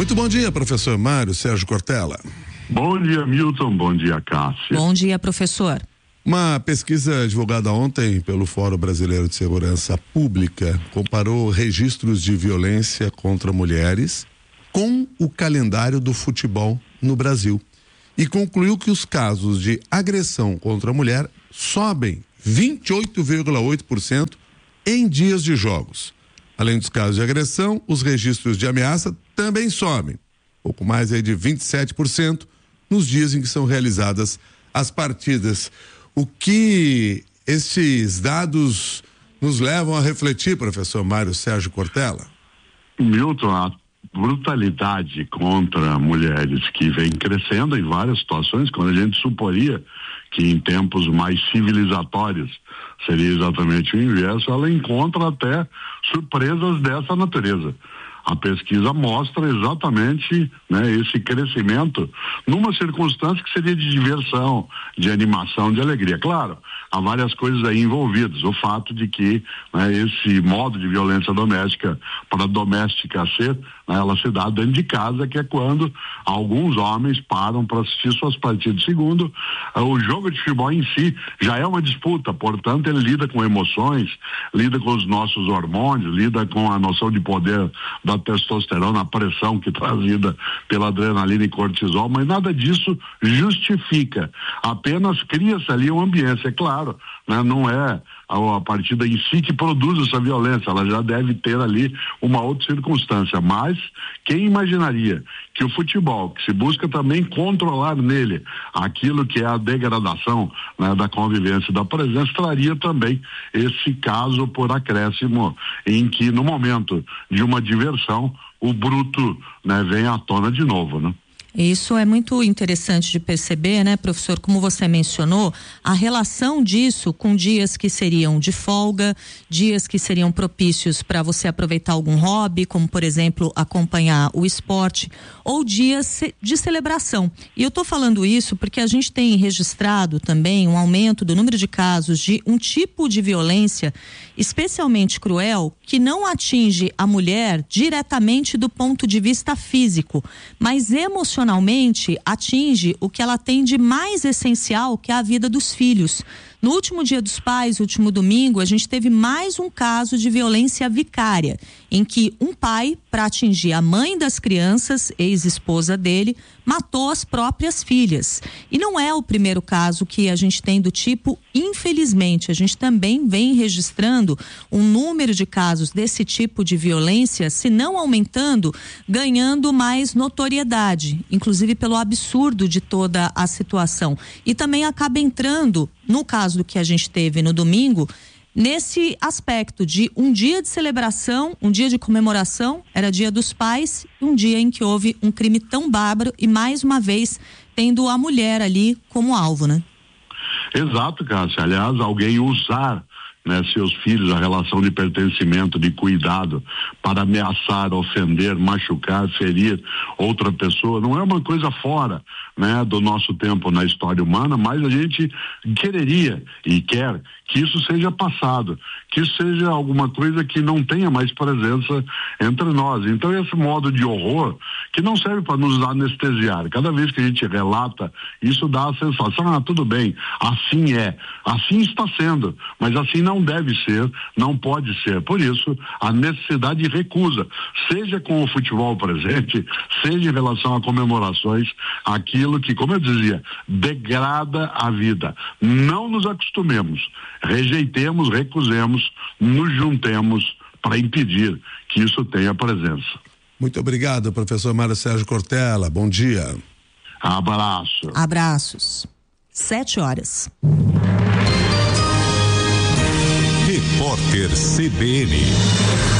Muito bom dia, professor Mário Sérgio Cortella. Bom dia, Milton. Bom dia, Cássia. Bom dia, professor. Uma pesquisa divulgada ontem pelo Fórum Brasileiro de Segurança Pública comparou registros de violência contra mulheres com o calendário do futebol no Brasil e concluiu que os casos de agressão contra a mulher sobem 28,8% em dias de jogos. Além dos casos de agressão, os registros de ameaça também sobem, pouco mais aí de 27% nos dias em que são realizadas as partidas. O que esses dados nos levam a refletir, professor Mário Sérgio Cortella? Milton, a brutalidade contra mulheres que vem crescendo em várias situações, quando a gente suporia que em tempos mais civilizatórios seria exatamente o inverso, ela encontra até surpresas dessa natureza. A pesquisa mostra exatamente, esse crescimento numa circunstância que seria de diversão, de animação, de alegria. Claro, há várias coisas aí envolvidas. O fato de que esse modo de violência doméstica, para a doméstica ser, ela se dá dentro de casa, que é quando alguns homens param para assistir suas partidas. Segundo, o jogo de futebol em si já é uma disputa, portanto ele lida com emoções, lida com os nossos hormônios, lida com a noção de poder da testosterona, a pressão que é trazida pela adrenalina e cortisol, mas nada disso justifica, apenas cria-se ali uma ambiência, é claro, não é a partida em si que produz essa violência, ela já deve ter ali uma outra circunstância, mas quem imaginaria que o futebol, que se busca também controlar nele aquilo que é a degradação da convivência e da presença, traria também esse caso por acréscimo, em que no momento de uma diversão o bruto vem à tona de novo, Isso é muito interessante de perceber, professor, como você mencionou, a relação disso com dias que seriam de folga, dias que seriam propícios para você aproveitar algum hobby, como por exemplo acompanhar o esporte, ou dias de celebração. E eu estou falando isso porque a gente tem registrado também um aumento do número de casos de um tipo de violência especialmente cruel que não atinge a mulher diretamente do ponto de vista físico, mas emocionalmente atinge o que ela tem de mais essencial, que é a vida dos filhos. No último Dia dos Pais, último domingo, a gente teve mais um caso de violência vicária, em que um pai, para atingir a mãe das crianças, ex-esposa dele, matou as próprias filhas. E não é o primeiro caso que a gente tem do tipo, infelizmente, a gente também vem registrando um número de casos desse tipo de violência, se não aumentando, ganhando mais notoriedade, inclusive pelo absurdo de toda a situação. E também acaba entrando, no caso do que a gente teve no domingo, nesse aspecto de um dia de celebração, um dia de comemoração, era Dia dos Pais, um dia em que houve um crime tão bárbaro e mais uma vez tendo a mulher ali como alvo, Exato, Cássia. Aliás, alguém usar seus filhos, a relação de pertencimento, de cuidado, para ameaçar, ofender, machucar, ferir outra pessoa, não é uma coisa fora do nosso tempo na história humana, mas a gente quereria e quer que isso seja passado, que isso seja alguma coisa que não tenha mais presença entre nós. Então esse modo de horror que não serve para nos anestesiar, cada vez que a gente relata, isso dá a sensação, tudo bem, assim é, assim está sendo, mas assim não deve ser, não pode ser. Por isso, a necessidade de recusa, seja com o futebol presente, seja em relação a comemorações, aquilo que, como eu dizia, degrada a vida. Não nos acostumemos, rejeitemos, recusemos, nos juntemos para impedir que isso tenha presença. Muito obrigado, professor Mário Sérgio Cortella. Bom dia. Abraço. Abraços. 7h. Repórter CBN.